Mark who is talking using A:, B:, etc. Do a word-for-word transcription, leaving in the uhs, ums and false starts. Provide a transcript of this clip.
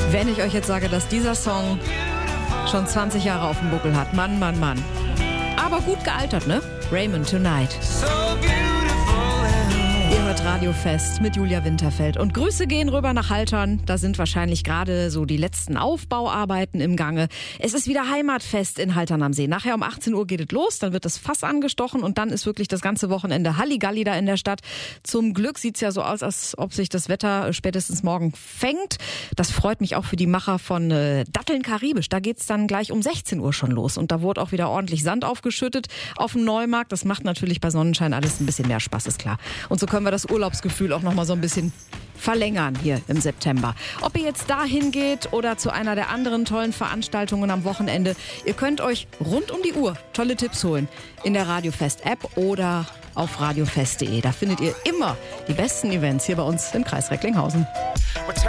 A: Wenn ich euch jetzt sage, dass dieser Song schon zwanzig Jahre auf dem Buckel hat. Mann, Mann, Mann. Aber gut gealtert, ne? Raymond Tonight. Ihr hört Radiofest mit Julia Winterfeld. Und Grüße gehen rüber nach Haltern. Da sind wahrscheinlich gerade so die letzten Aufbauarbeiten im Gange. Es ist wieder Heimatfest in Haltern am See. Nachher um achtzehn Uhr geht es los, dann wird das Fass angestochen und dann ist wirklich das ganze Wochenende Halligalli da in der Stadt. Zum Glück sieht es ja so aus, als ob sich das Wetter spätestens morgen fängt. Das freut mich auch für die Macher von äh, Datteln Karibisch. Da geht's dann gleich um sechzehn Uhr schon los. Und da wurde auch wieder ordentlich Sand aufgeschüttet auf dem Neumarkt. Das macht natürlich bei Sonnenschein alles ein bisschen mehr Spaß, ist klar. Und so können wir das Urlaubsgefühl auch noch mal so ein bisschen verlängern hier im September. Ob ihr jetzt dahin geht oder zu einer der anderen tollen Veranstaltungen am Wochenende, ihr könnt euch rund um die Uhr tolle Tipps holen in der Radiofest-App oder auf radiofest punkt de. Da findet ihr immer die besten Events hier bei uns im Kreis Recklinghausen.